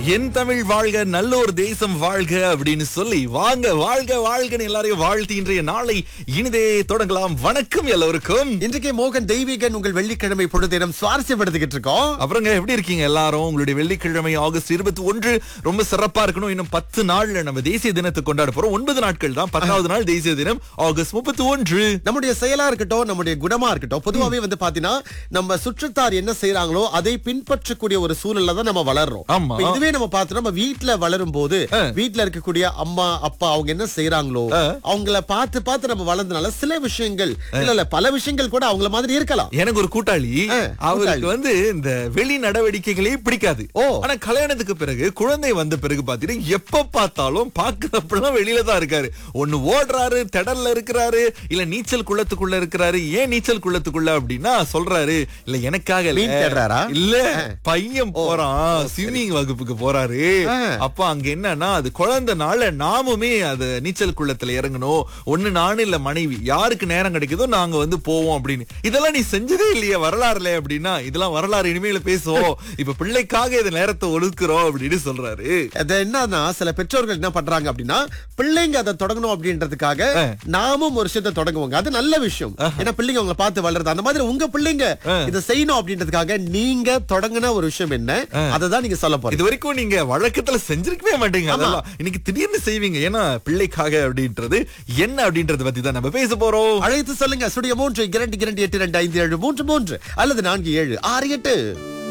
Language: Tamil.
என் தமிழ் வாழ்க நல்லோர் தேசம் வாழ்க அப்படின்னு சொல்லி வாங்க வாழ்க வாழ்கன்னு எல்லாரையும் வாழ்த்தி இன்றைய நாளை இனிதே தொடங்கலாம். வணக்கம் எல்லோருக்கும். இன்றைக்கு மோகன் தெய்வீகன் உங்கள் வெள்ளிக்கிழமை பொழுதினம் சுவாரஸ்யப்படுத்திக்கிட்டு இருக்கோம். அப்புறங்க எப்படி இருக்கீங்க எல்லாரும்? உங்களுடைய வெள்ளிக்கிழமை ஆகஸ்ட் 21 ரொம்ப சிறப்பா இருக்கணும். இன்னும் 10 நாள்ல நம்ம தேசிய தினத்தை கொண்டாட போறோம். 9 நாட்கள் தான். 10வது நாள் தேசிய தினம் ஆகஸ்ட் 31. நம்முடைய செயலா இருக்கட்டும், நம்முடைய குணமா இருக்கட்டும், பொதுவாவே வந்து பாத்தீங்கன்னா நம்ம சுற்றத்தார் என்ன செய்யறாங்களோ அதை பின்பற்றக்கூடிய ஒரு சூழல்ல தான் நம்ம வளர்றோம். ஆமா. இப்ப இதுவே நம்ம பார்த்தோம், நம்ம வீட்டுல வளரும் போது வீட்டுல இருக்கக்கூடிய அம்மா அப்பா அவங்க என்ன செய்யறாங்களோ அவங்கள பார்த்து பார்த்து நம்ம வளர்ந்தனால சில விஷயங்கள் இல்ல பல விஷயங்கள் கூட அவங்கள மாதிரி இருக்கலாம். எனக்கு ஒரு கூட்டாளி, அவருக்கு வந்து இந்த வெளி நடவடிக்கைகளே பிடிக்காது. ஆனா கல்யாணத்துக்கு பிறகு குழந்தை வந்த பிறகு பாத்தீங்கன்னா எப்ப பார்த்தாலும் பாக்குறப்பெல்லாம் வெளியில தான் இருக்காரு. ஒண்ணு ஓடுறாரு, திடல்ல இருக்கிறாரு, இல்ல நீச்சல் குளத்துக்குள்ள இருக்கிறாரு. ஏன் நீச்சல் குளத்துக்குள்ள அப்படின்னா சொல்றாரு, இல்ல எனக்காக இல்ல பையன் போறான் ஸ்விம்மிங் வகுப்புக்கு போறாரு. அப்ப அங்க என்னன்னா அது குழந்தைனால நாமுமே அது நீச்சல் குளத்துல இறங்கணும். ஒண்ணு நானும் இல்ல மனைவி, யாருக்கு நேரம் கிடைக்குதோ நாங்க வந்து போவோம் அப்படின்னு. இதெல்லாம் நீ செஞ்சதே இல்லையா வரலாறுல அப்படின்னா, இதெல்லாம் வரலாறு இனிமேல பேசுவோம், இப்ப பிள்ளைக்காக இந்த நேரத்தை ஒதுக்குறோம் அப்படின்னு சொல்றாரு. அது என்னன்னா சில பெற்றோர்கள் என்ன பண்றாங்க அப்படின்னா, பிள்ளைங்க அதை தொடங்கணும் அப்படின்றதுக்காக நாமும் ஒரு விஷயத்தை தொடங்குவாங்க. அது நல்ல விஷயம், ஏன்னா பிள்ளைங்க அவங்க பார்த்து வளருது. அந்த மாதிரி உங்க பிள்ளைங்க இதை செய்யணும் அப்படின்றதுக்காக நீங்க தொடங்கின ஒரு விஷயம் என்ன, அதை தான் நீங்க சொல்ல போறீங்க. இது வரைக்கும் நீங்க வழக்கத்துல செஞ்சிருக்கவே மாட்டீங்க, அதெல்லாம் இன்னைக்கு திடீர்னு செய்வீங்க. ஏன்னா பிள்ளைக்காக அப்படின்றது என்ன அப்படின்றத பத்தி தான் நம்ம பேச போறோம். அழைத்து சொல்லுங்க. 3 2 2 8 2 5 7 3 3 அல்லது 4 7 6 8.